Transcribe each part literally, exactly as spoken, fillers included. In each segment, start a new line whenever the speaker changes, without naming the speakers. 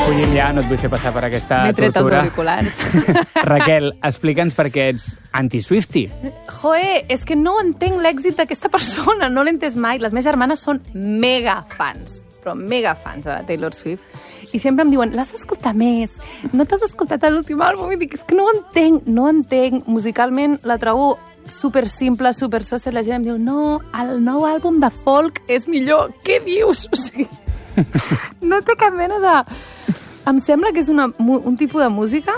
recollint ja, no et vull fer passar per aquesta
M'he tret els
tortura.
auriculars.
Raquel, explica'ns per què ets anti-Swiftie.
Joe, és que no entenc l'èxit d'aquesta persona, no l'he entès mai. Les meves germanes són mega fans, però mega fans de la Taylor Swift. I sempre em diuen, l'has d'escoltar més, no t'has escoltat l'últim àlbum? I dic, és que no ho entenc, no ho entenc. Musicalment la trobo super simple, super sosa. La gent em diu, no, el nou àlbum de folk és millor. Què dius? O sigui, no té cap mena de... Em sembla que és una, un tipus de música...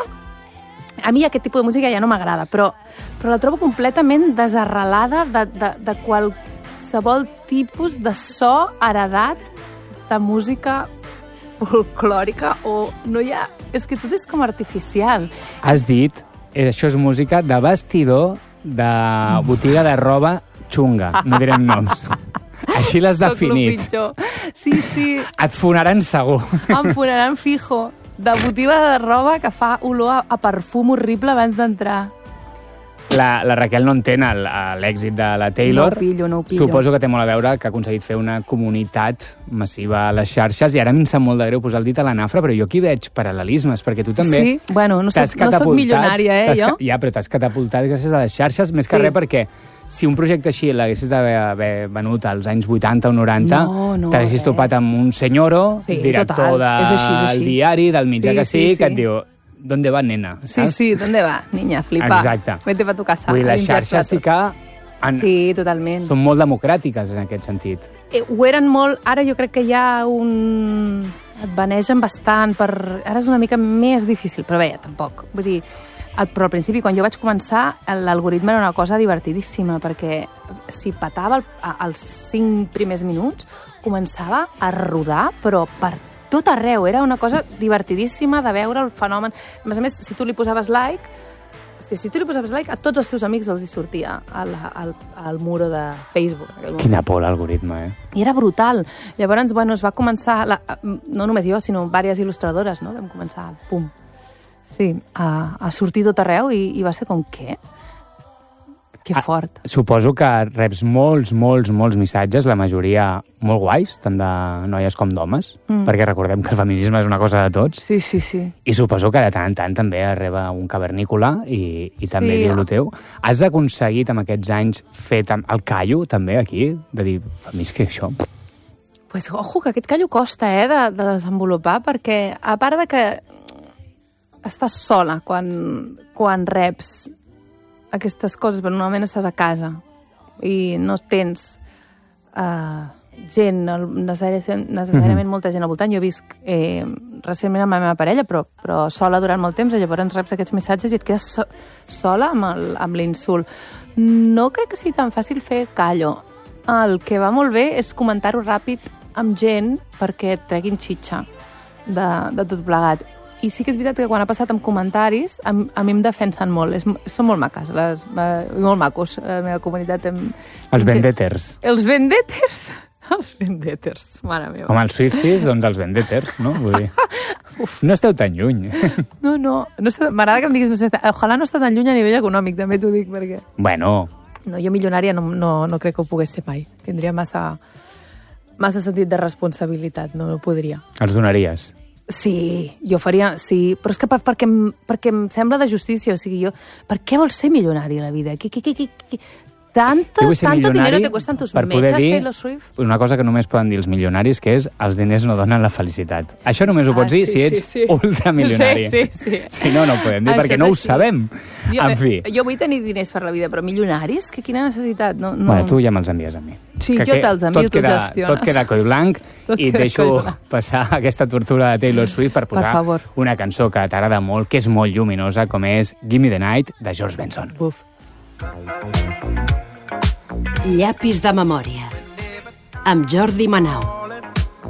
A mi aquest tipus de música ja no m'agrada, però, però la trobo completament desarrelada de, de, de qualsevol tipus de so heredat de música folclòrica o no hi ha... És que tot és com artificial.
Has dit, eh, això és música de vestidor de botiga de roba xunga. No direm noms. Així l'has definit.
Soc el pitjor. Sí, sí.
Et fonaran segur.
Em fonaran fijo. De botiga de roba que fa olor a, a perfum horrible abans d'entrar.
La, la Raquel no entén el- l'èxit de la Taylor.
No ho pillo, no ho pillo.
Suposo que té molt a veure que ha aconseguit fer una comunitat massiva a les xarxes i ara em sap molt de greu posar el dit a la nafra, però jo aquí veig paral·lelismes, perquè tu també
Sí? Bueno, no
t'has
soc- no soc
catapultat-
milionària, eh,
t'has
jo?
ca- Ja, però t'has catapultat gràcies a les xarxes, més que
Sí.
res perquè si un projecte així l'haguessis d'haver haver venut als anys vuitanta o noranta,
No, no,
t'haguessis
res.
topat amb un senyoro,
Sí,
director
total. És així, és
del
així.
diari, del mitjà
Sí,
que
sí,
sigui,
sí.
que et diu, ¿dónde va, nena?
Sí,
Saps?
sí, ¿dónde va, niña? Flipa.
Exacte.
Vete pa tu casa.
Vull dir,
a
les
limpiar
xarxes sí
platos.
que han,
Sí, totalment.
són molt democràtiques en aquest sentit.
Eh, ho eren molt... Ara jo crec que hi ha un... Et banegen bastant per... Ara és una mica més difícil, però bé, tampoc. Vull dir, al, però al principi, quan jo vaig començar, l'algoritme era una cosa divertidíssima, perquè si petava el, a- els cinc primers minuts, començava a rodar, però per tot arreu. Era una cosa divertidíssima de veure el fenomen. A més a més, si tu li posaves like, hosti, si tu li posaves like, a tots els teus amics els hi sortia al, al, al muro de Facebook. en aquell moment.
Quina por l'algoritme, eh?
I era brutal. Llavors, bueno, es va començar, la, no només jo, sinó diverses il·lustradores, no? Vam començar, pum, sí, a, a sortir tot arreu i, i va ser com, què? Que
Ah,
fort.
Suposo que reps molts, molts, molts missatges, la majoria molt guais, tant de noies com d'homes, mm. perquè recordem que el feminisme és una cosa de tots,
Sí, sí, sí.
i suposo que de tant en tant també arriba un cavernícola i, i també
Sí,
diu
ah.
el teu. Has aconseguit amb aquests anys fer tam- el callo, també, aquí? De dir, a mi és que això...
Pues, ojo, que aquest callo costa, eh, de, de desenvolupar, perquè a part de que estàs sola quan, quan reps aquestes coses, però normalment estàs a casa i no tens uh, gent, necessàriament, necessàriament
Mhm.
molta gent al voltant. Jo visc eh, recentment amb la meva parella, però, però sola durant molt temps, i llavors reps aquests missatges i et quedes so sola amb el- amb l'insult. No crec que sigui tan fàcil fer callo. El que va molt bé és comentar-ho ràpid amb gent perquè et treguin xitxa de, de tot plegat. I sí que és veritat que quan ha passat amb comentaris, a, a mi em defensen molt. És, són molt maques, les, eh, molt macos, la meva comunitat. Em,
Els
em-
vendeters.
Els vendeters? Els vendeters, mare meva.
Com els Swifties, doncs els vendeters, no? Vull dir, no esteu tan lluny.
No, no, no està- m'agrada que em diguis... No sé, ojalà no està tan lluny a nivell econòmic, també t'ho dic, perquè...
Bueno,
No, jo milionària no, no, no crec que ho pogués ser mai. Tindria massa, massa sentit de responsabilitat, no, no podria.
els donaries.
Sí, jo faria... Sí, però és que per, perquè, em- perquè em sembla de justícia, o sigui, jo... Per què vols ser milionari a la vida? Què, què, què, què, què? Tanta,
Jo vull ser
tanto
milionari
dinero te cuestan tus
per poder
mechas,
dir
Taylor Swift?
una cosa que només poden dir els milionaris, que és els diners no donen la felicitat. Això només ho
Ah,
pots dir
sí,
si ets
sí, sí.
ultramilionari.
Sí, sí, sí.
Si no, no ho podem dir,
Això
perquè
és
no ho
així.
sabem.
Jo,
En fi,
jo vull tenir diners per la vida, però milionaris? Que quina necessitat? No, no.
bueno, tu ja me'ls envies a mi.
Sí,
Que
jo
que
te'ls envio,
tot
tu els
queda-
gestiones.
Tot queda coll blanc
Tot
i
queda
deixo
coll blanc.
passar aquesta tortura de Taylor Swift per posar
favor.
una cançó que t'agrada molt, que és molt lluminosa, com és Gimme the Night, de George Benson.
Buf.
Llapis de memòria amb Jordi Manau.